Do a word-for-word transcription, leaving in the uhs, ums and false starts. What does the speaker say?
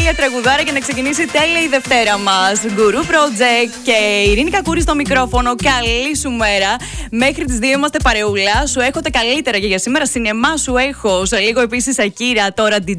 τέλεια τραγουδάρα για να ξεκινήσει τέλεια η Δευτέρα μας. Guru Project και Ειρήνη Κακούρη στο μικρόφωνο. Καλή σου μέρα. Μέχρι τις δύο είμαστε παρεούλα. Σου έχω τα καλύτερα και για σήμερα. Σινεμά σου έχω. Σε λίγο επίσης Ακύρα, τώρα ντι τζέι.